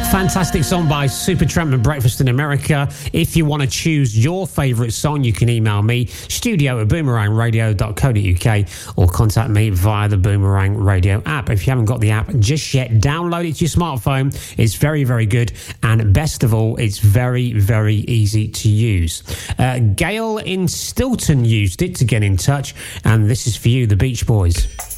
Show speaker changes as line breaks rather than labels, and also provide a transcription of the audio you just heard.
Fantastic song by Supertramp and Breakfast in America. If you want to choose your favourite song, you can email me, studio@boomerangradio.co.uk, or contact me via the Boomerang Radio app. If you haven't got the app just yet, download it to your smartphone. It's very, very good. And best of all, it's very, very easy to use. Gail in Stilton used it to get in touch. And this is for you, the Beach Boys.